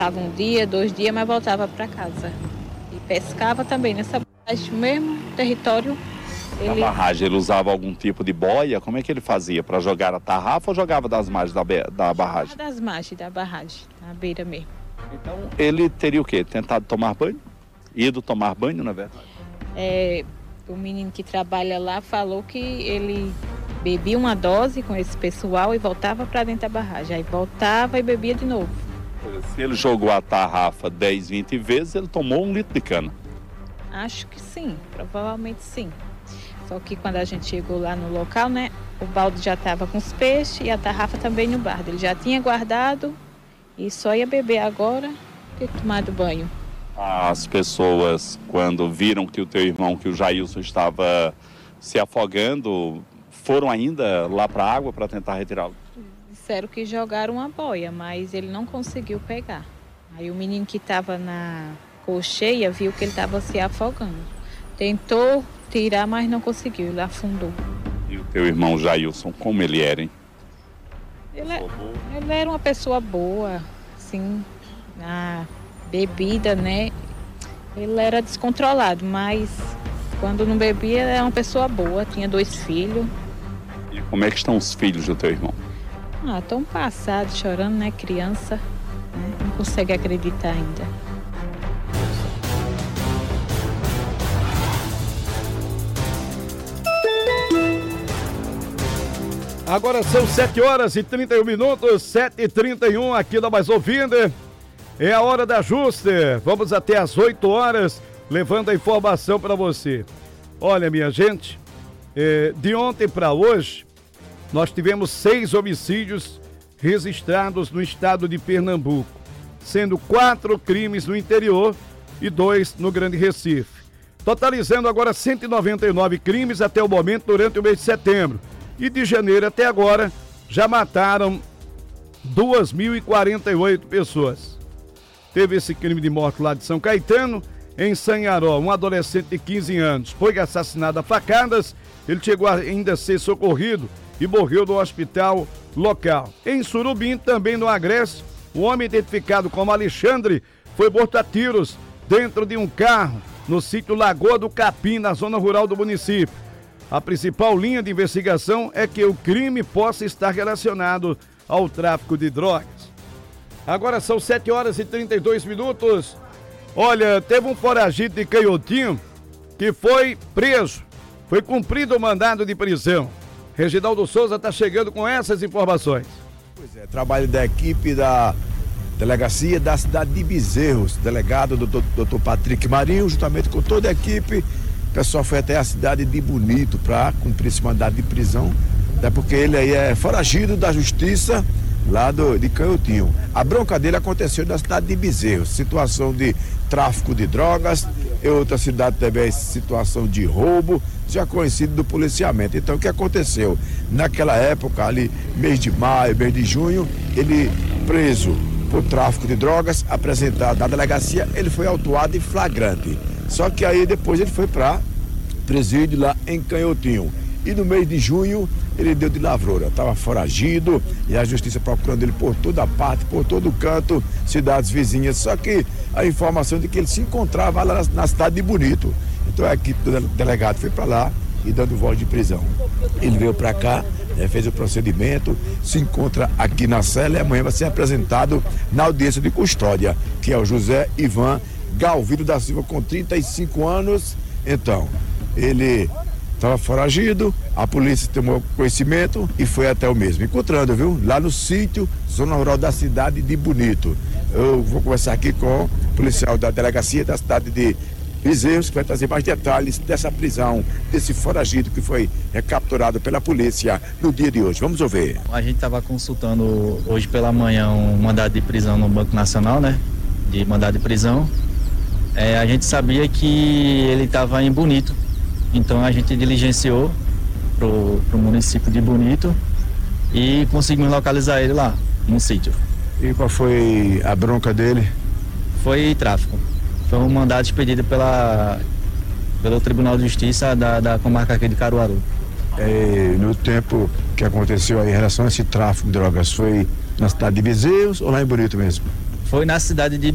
Estava um dia, 2 dias, mas voltava para casa. E pescava também nessa barragem, mesmo território. Na barragem, ele usava algum tipo de boia? Como é que ele fazia? Para jogar a tarrafa ou jogava das margens da barragem? Das margens da barragem, na beira mesmo. Então, ele teria o quê? Tentado tomar banho? Ido tomar banho, na verdade? O menino que trabalha lá falou que ele bebia uma dose com esse pessoal e voltava para dentro da barragem. Aí voltava e bebia de novo. Se ele jogou a tarrafa 10, 20 vezes, ele tomou 1 litro de cana. Acho que sim, provavelmente sim. Só que quando a gente chegou lá no local, né, o balde já estava com os peixes e a tarrafa também no bardo. Ele já tinha guardado e só ia beber agora ter tomado banho. As pessoas, quando viram que o teu irmão, que o Jailson, estava se afogando, foram ainda lá para a água para tentar retirá-lo? Disseram que jogaram uma boia, mas ele não conseguiu pegar. Aí o menino que estava na colcheia viu que ele estava se afogando. Tentou tirar, mas não conseguiu, ele afundou. E o teu irmão Jailson, como ele era, hein? Ele era uma pessoa boa, assim, na bebida, né? Ele era descontrolado, mas quando não bebia era uma pessoa boa, tinha 2 filhos. E como é que estão os filhos do teu irmão? Estão passados, chorando, né? Criança, né? Não consegue acreditar ainda. Agora são 7h31, 7h31 aqui da Mais Ouvida. É a hora da ajuste. Vamos até às 8 horas, levando a informação para você. Olha, minha gente, de ontem para hoje, nós tivemos 6 homicídios registrados no estado de Pernambuco, sendo 4 crimes no interior e 2 no Grande Recife. Totalizando agora 199 crimes até o momento durante o mês de setembro. E de janeiro até agora, já mataram 2.048 pessoas. Teve esse crime de morte lá de São Caetano, em Sanharó, um adolescente de 15 anos foi assassinado a facadas, ele chegou ainda a ser socorrido e morreu no hospital local. Em Surubim, também no Agreste, o homem identificado como Alexandre foi morto a tiros dentro de um carro no sítio Lagoa do Capim, na zona rural do município. A principal linha de investigação é que o crime possa estar relacionado ao tráfico de drogas. Agora são 7h32. Olha, teve um foragido de Canhotinho que foi preso. Foi cumprido o mandado de prisão. Reginaldo Souza está chegando com essas informações. Pois é, trabalho da equipe da delegacia da cidade de Bezerros, delegado do Dr. Patrick Marinho, juntamente com toda a equipe. O pessoal foi até a cidade de Bonito para cumprir esse mandado de prisão, até porque ele aí é foragido da justiça lá de Canhotinho. A bronca dele aconteceu na cidade de Bezerros, situação de tráfico de drogas, em outra cidade também situação de roubo, já conhecido do policiamento. Então o que aconteceu? Naquela época, ali mês de maio, mês de junho, ele preso por tráfico de drogas, apresentado na delegacia, ele foi autuado em flagrante. Só que aí depois ele foi para presídio lá em Canhotinho. E no mês de junho ele deu de lavroura, estava foragido e a justiça procurando ele por toda parte, por todo canto, cidades vizinhas. Só que a informação de que ele se encontrava lá na cidade de Bonito. Então a equipe do delegado foi para lá e dando voz de prisão. Ele veio para cá, fez o procedimento, se encontra aqui na cela e amanhã vai ser apresentado na audiência de custódia, que é o José Ivan Galvino da Silva, com 35 anos. Então, ele estava foragido, a polícia tomou conhecimento e foi até o mesmo, encontrando, viu? Lá no sítio, zona rural da cidade de Bonito. Eu vou conversar aqui com o policial da delegacia da cidade de Bezerros, que vai trazer mais detalhes dessa prisão, desse foragido que foi recapturado pela polícia no dia de hoje. Vamos ouvir. A gente estava consultando hoje pela manhã um mandado de prisão no Banco Nacional, né? De mandado de prisão. A gente sabia que ele estava em Bonito, então a gente diligenciou pro município de Bonito e conseguimos localizar ele lá, no sítio. E qual foi a bronca dele? Foi tráfico. Foi um mandado expedido pelo Tribunal de Justiça da comarca aqui de Caruaru. No tempo que aconteceu aí em relação a esse tráfico de drogas, foi na cidade de Bezerros ou lá em Bonito mesmo? Foi na cidade de